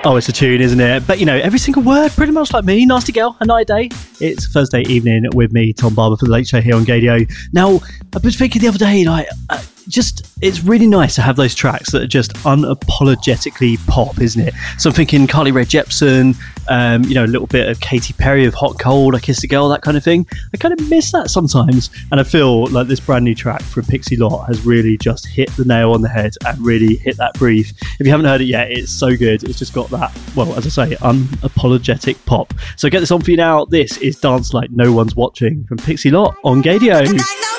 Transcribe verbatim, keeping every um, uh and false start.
Oh, it's a tune, isn't it? But, you know, every single word, pretty much like me. Nasty Girl, A Night Day. It's Thursday evening with me, Tom Barber, for The Late Show here on Gaydio. Now, I've been thinking the other day, like, uh, just, it's really nice to have those tracks that are just unapologetically pop, isn't it? So I'm thinking Carly Rae Jepsen, um, you know, a little bit of Katy Perry of Hot Cold, I Kissed a Girl, that kind of thing. I kind of miss that sometimes. And I feel like this brand new track from Pixie Lott has really just hit the nail on the head and really hit that brief. If you haven't heard it yet, it's so good. It's just got that, well, as I say, unapologetic pop. So get this on for you now. This is Dance Like No One's Watching from Pixie Lott on Gaydio.